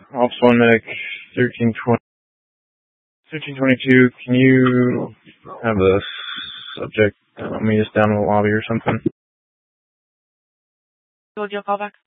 Office 1 Medic 1322, can you have the subject meet us down in the lobby or something? Hold your call back.